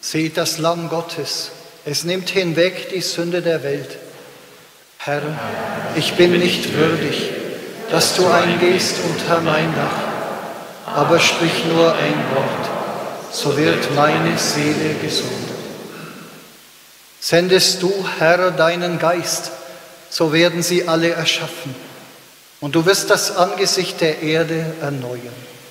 Seht das Lamm Gottes, es nimmt hinweg die Sünde der Welt. Herr, ich bin nicht würdig, dass du eingehst unter mein Dach, aber sprich nur ein Wort, so wird meine Seele gesund. Sendest du, Herr, deinen Geist, so werden sie alle erschaffen, und du wirst das Angesicht der Erde erneuern.